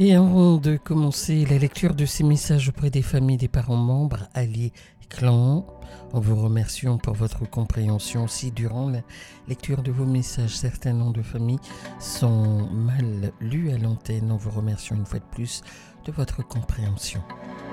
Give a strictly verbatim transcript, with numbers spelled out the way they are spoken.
Et avant de commencer la lecture de ces messages auprès des familles, des parents membres, alliés, clans, en vous remerciant pour votre compréhension. Si durant la lecture de vos messages, certains noms de famille sont mal lus à l'antenne, en vous remerciant une fois de plus de votre compréhension.